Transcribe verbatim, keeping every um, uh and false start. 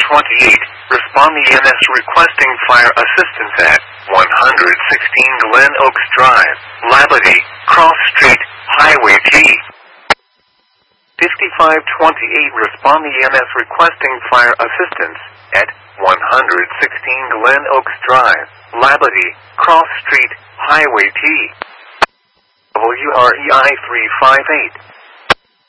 twenty-eight, respond E M S requesting fire assistance at one sixteen Glen Oaks Drive, Labadie, Cross Street, Highway T. fifty-five twenty-eight, respond E M S requesting fire assistance at one sixteen Glen Oaks Drive, Labadie, Cross Street, Highway T. W R E I three five eight.